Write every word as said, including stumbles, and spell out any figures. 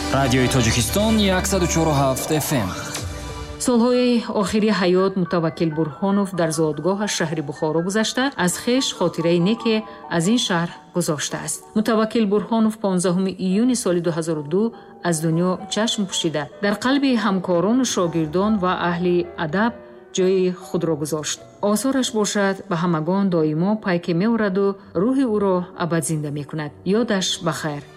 радиои Тоҷикистон сад و چهار و هفت اف ام. солҳои охири ҳаёт Мутаваккил Бурҳонов дар зодгоҳаш шаҳри Бухоро гузашта аз хеш хотираи неке аз ин шаҳр гузоштааст. Мутаваккил Бурҳонов понздаҳуми июни соли ду ҳазору ду аз дунё чашм пӯшида, дар қалби ҳамкорону шогирдон ва аҳли адаб ҷои худро гузошт. осораш бошад ба ҳамагон доимо пайке меораду рӯҳи ӯро абад зинда мекунад. ёдаш ба хайр.